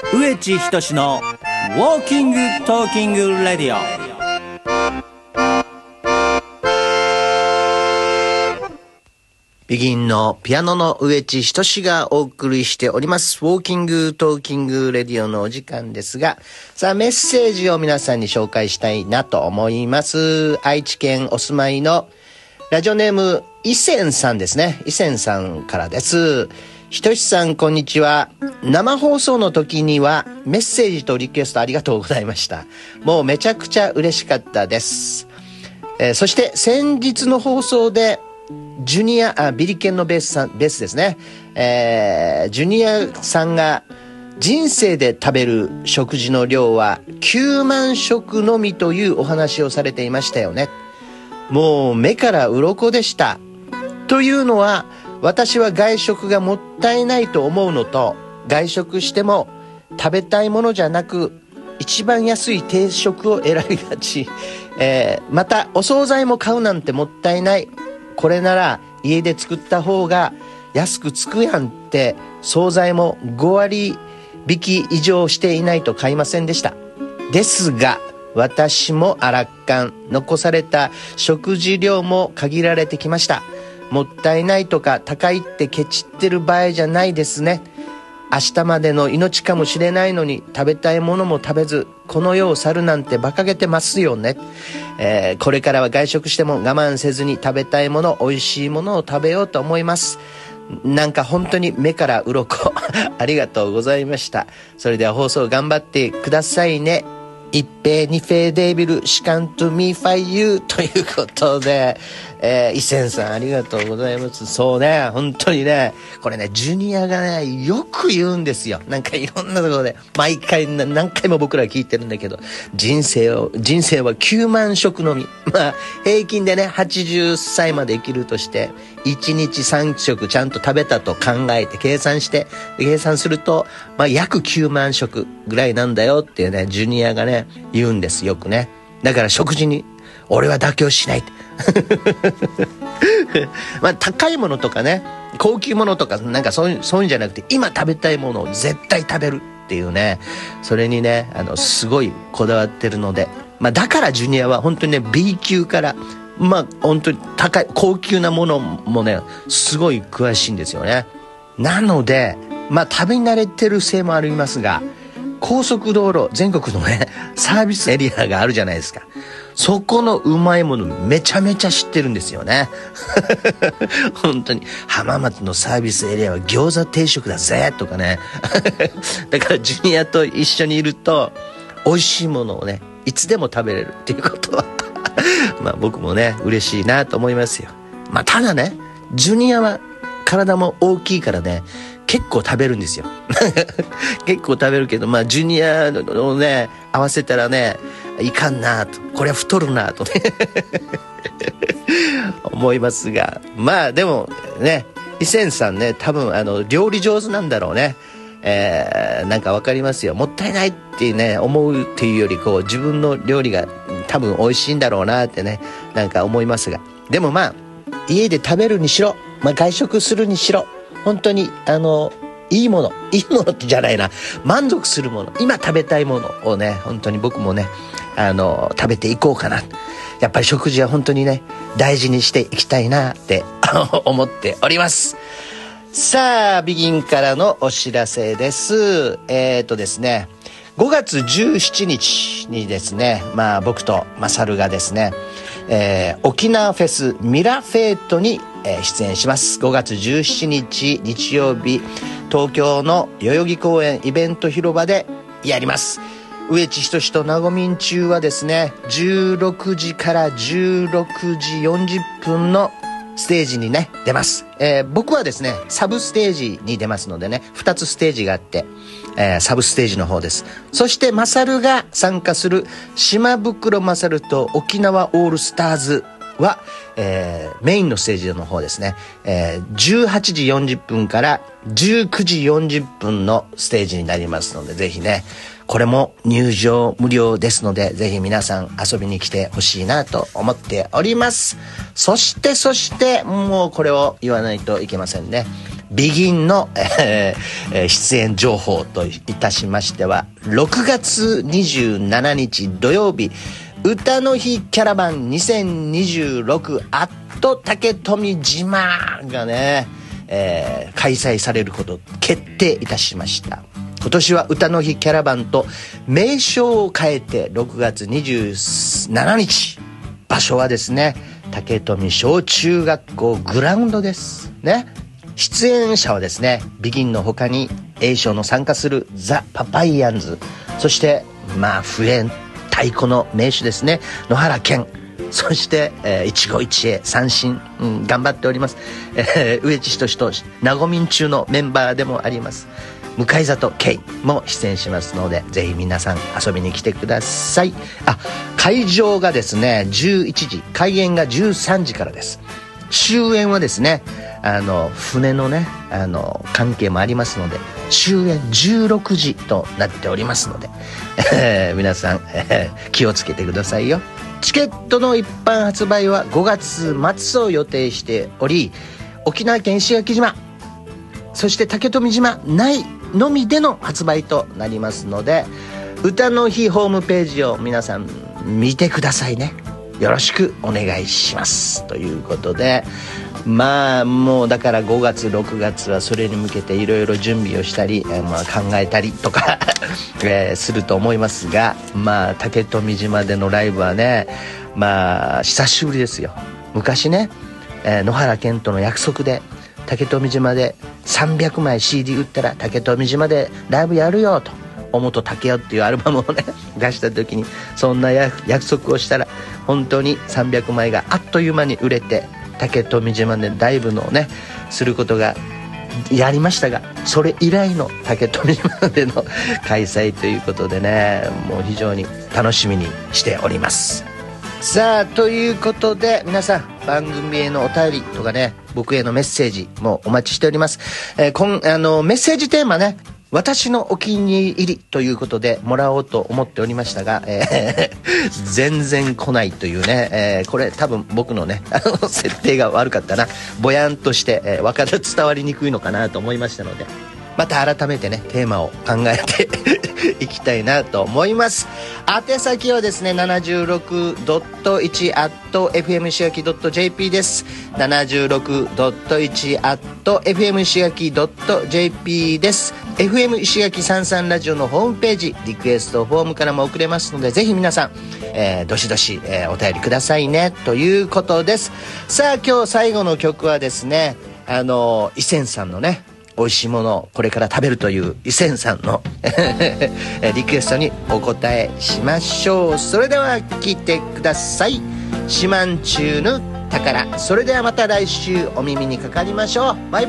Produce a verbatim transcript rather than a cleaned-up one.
上地仁のウォーキングトーキングレディオ。 ビギンのピアノの上地仁がお送りしておりますウォーキングトーキングレディオのお時間ですが、さあメッセージを皆さんに紹介したいなと思います。愛知県お住まいのラジオネーム伊仙さんですね。伊仙さんからです。ひとしさん、こんにちは。生放送の時にはメッセージとリクエストありがとうございました。もうめちゃくちゃ嬉しかったです。えー、そして先日の放送でジュニア、あ、ビリケンのベースさん、ベースですね。えー、ジュニアさんが人生で食べる食事の量はきゅうまん食のみというお話をされていましたよね。もう目から鱗でした。というのは、私は外食がもったいないと思うのと、外食しても食べたいものじゃなく一番安い定食を選びがち、えー、またお惣菜も買うなんてもったいない。これなら家で作った方が安くつくやんって、惣菜もごわり引き以上していないと買いませんでした。ですが私もあらっかん、残された食事量も限られてきました。もったいないとか高いってケチってる場合じゃないですね。明日までの命かもしれないのに食べたいものも食べずこの世を去るなんて馬鹿げてますよね。えー、これからは外食しても我慢せずに食べたいもの、美味しいものを食べようと思います。なんか本当に目から鱗ありがとうございました。それでは放送頑張ってくださいね。一平二平デービルシカントミーファイユーということで、えー、伊仙さんありがとうございます。そうね、本当にね、これね、ジュニアがね、よく言うんですよ。なんかいろんなところで、毎回何回も僕ら聞いてるんだけど、人生を、人生はきゅうまん食のみ。まあ、平均でね、はちじゅっさいまで生きるとして、いちにちさん食ちゃんと食べたと考えて計算して、計算すると、まあ、約きゅうまん食ぐらいなんだよっていうね、ジュニアがね、言うんですよくね。だから食事に俺は妥協しないまあ高いものとかね、高級ものとかなんかそういうそういうんじゃなくて、今食べたいものを絶対食べるっていうね、それにね、あのすごいこだわってるので、まあだからジュニアは本当にね B 級からまあ本当に高い高級なものもねすごい詳しいんですよね。なのでまあ食べ慣れてるせいもありますが、高速道路全国のねサービスエリアがあるじゃないですか。そこのうまいものめちゃめちゃ知ってるんですよね本当に浜松のサービスエリアは餃子定食だぜとかねだからジュニアと一緒にいると美味しいものをねいつでも食べれるっていうことはまあ僕もね嬉しいなと思いますよ。まあただね、ジュニアは体も大きいからね結構食べるんですよ結構食べるけど、まあジュニアをね合わせたらねいかんなと、これは太るなとね思いますが、まあでもね、伊仙さんね多分あの料理上手なんだろうね。えー、なんかわかりますよ。もったいないってね思うっていうより、こう自分の料理が多分美味しいんだろうなってね、なんか思いますが、でもまあ家で食べるにしろ、まあ外食するにしろ、本当にあのいいもの、いいものってじゃないな、満足するもの、今食べたいものをね本当に僕もねあの食べていこうかな。やっぱり食事は本当にね大事にしていきたいなって思っております。さあビギンからのお知らせです。えーとですねごがつじゅうしちにちにですね、まあ僕とマサルがですね、えー、沖縄フェスミラフェートに、えー、出演します。ごがつじゅうしちにち日曜日、東京の代々木公園イベント広場でやります。上地仁となごみん中はですねじゅうろくじからじゅうろくじよんじゅっぷんのステージにね出ます。えー、僕はですねサブステージに出ますのでね、ふたつステージがあって、えー、サブステージの方です。そしてマサルが参加する島袋マサルと沖縄オールスターズは、えー、メインのステージの方ですね、えー、じゅうはちじよんじゅっぷんからじゅうくじよんじゅっぷんのステージになりますので、ぜひねこれも入場無料ですので、ぜひ皆さん遊びに来てほしいなと思っております。そしてそしてもうこれを言わないといけませんね。 ビギンの、えー、出演情報といたしましては、ろくがつにじゅうしちにち土曜日、歌の日キャラバンにせんにじゅうろくアット竹富島がね、えー、開催されること決定いたしました。今年は歌の日キャラバンと名称を変えてろくがつにじゅうしちにち、場所はですね、竹富小中学校グラウンドですね。出演者はですね、ビギンの他に A 賞の参加するザ・パパイヤンズ、そしてまあ笛太鼓の名手ですね、野原健、そして、えー、一期一会三振、うん、頑張っております、えー、植地仁となごみん中のメンバーでもあります向里圭も出演しますので、ぜひ皆さん遊びに来てください。あ、会場がですねじゅういちじ、開演がじゅうさんじからです。終演はですね、あの船のねあの関係もありますので、終演じゅうろくじとなっておりますので、えー、皆さん、えー、気をつけてくださいよ。チケットの一般発売はごがつ末を予定しており、沖縄県石垣島、そして竹富島内のみでの発売となりますので、歌の日ホームページを皆さん見てくださいね。よろしくお願いしますということで、まあもうだからごがつろくがつはそれに向けていろいろ準備をしたり、えー、まあ考えたりとか、えー、すると思いますが、まあ竹富島でのライブはね、まあ久しぶりですよ。昔ね、えー、野原健との約束で竹富島でさんびゃくまい シーディー 売ったら竹富島でライブやるよと、おもと竹雄っていうアルバムをね出した時にそんな約束をしたら、本当にさんびゃくまいがあっという間に売れて、竹富島でライブのねすることがやりましたが、それ以来の竹富島での開催ということでね、もう非常に楽しみにしております。さあということで、皆さん番組へのお便りとかね、僕へのメッセージもお待ちしております。えー、こんあのメッセージテーマね、私のお気に入りということでもらおうと思っておりましたが、えー、全然来ないというね、えー、これ多分僕のねあの設定が悪かったな、ぼやんとして、えー、分かる伝わりにくいのかなと思いましたので、また改めてねテーマを考えていきたいなと思います。宛先はですね ななじゅうろくてんいち アット エフエム 石垣 .jp です。 ななじゅうろくてんいち アット エフエム 石垣 .jp です。 エフエム 石垣さんさんラジオのホームページリクエストフォームからも送れますので、ぜひ皆さん、えー、どしどし、えー、お便りくださいねということです。さあ今日最後の曲はですね、あの伊仙さんのね美味しいものをこれから食べるという伊仙さんのリクエストにお答えしましょう。それでは聞いてください。四万中の宝。それではまた来週お耳にかかりましょう。バイバイ。